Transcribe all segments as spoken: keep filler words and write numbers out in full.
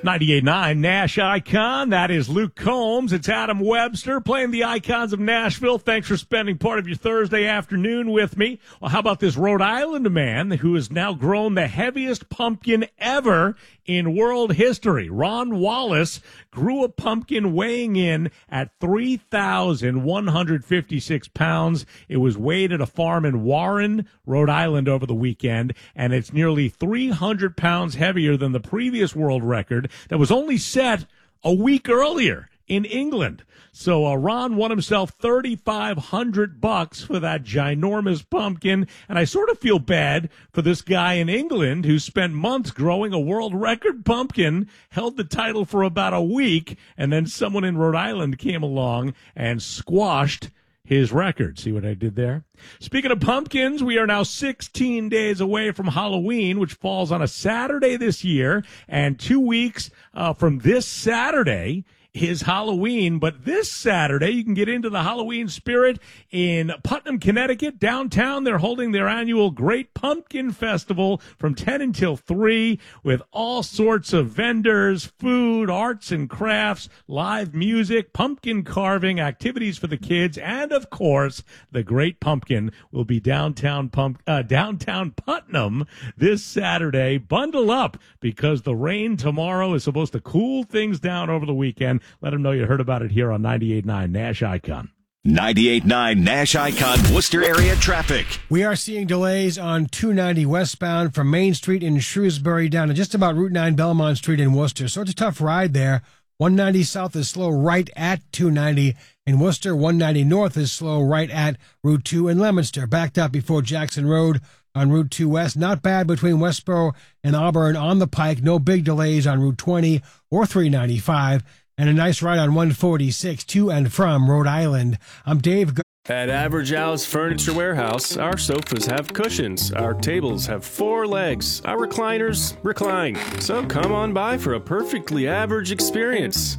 ninety-eight point nine Nash Icon. That is Luke Combs. It's Adam Webster playing the Icons of Nashville. Thanks for spending part of your Thursday afternoon with me. Well, how about this Rhode Island man who has now grown the heaviest pumpkin ever in world history? Ron Wallace grew a pumpkin weighing in at three thousand one hundred fifty-six pounds. It was weighed at a farm in Warren, Rhode Island over the weekend, and it's nearly three hundred pounds heavier than the previous world record that was only set a week earlier in England. So uh, Ron won himself thirty-five hundred bucks for that ginormous pumpkin, and I sort of feel bad for this guy in England who spent months growing a world record pumpkin, held the title for about a week, and then someone in Rhode Island came along and squashed his record. See what I did there? Speaking of pumpkins, we are now sixteen days away from Halloween, which falls on a Saturday this year, and two weeks uh, from this Saturday is Halloween. But this Saturday, you can get into the Halloween spirit in Putnam, Connecticut. Downtown, they're holding their annual Great Pumpkin Festival from ten until three with all sorts of vendors, food, arts and crafts, live music, pumpkin carving, activities for the kids, and, of course, the Great Pumpkin will be downtown Pump, uh, downtown Putnam this Saturday. Bundle up because the rain tomorrow is supposed to cool things down over the weekend. Let them know you heard about it here on ninety-eight point nine Nash Icon. ninety-eight point nine Nash Icon Worcester area traffic. We are seeing delays on two ninety westbound from Main Street in Shrewsbury down to just about Route nine Belmont Street in Worcester. So it's a tough ride there. one ninety south is slow right at two ninety in Worcester. one ninety north is slow right at Route two in Leominster. Backed up before Jackson Road on Route two West. Not bad between Westboro and Auburn on the Pike. No big delays on Route twenty or three ninety-five. And a nice ride on one forty-six to and from Rhode Island. I'm Dave. At Average Al's Furniture Warehouse, our sofas have cushions, our tables have four legs, our recliners recline. So come on by for a perfectly average experience.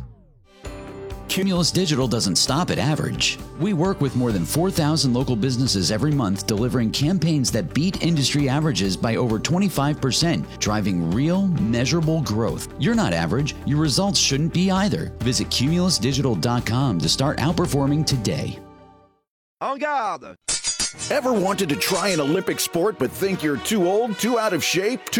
Cumulus Digital doesn't stop at average. We work with more than four thousand local businesses every month, delivering campaigns that beat industry averages by over twenty-five percent, driving real, measurable growth. You're not average. Your results shouldn't be either. Visit cumulus digital dot com to start outperforming today. En garde! Ever wanted to try an Olympic sport but think you're too old, too out of shape, too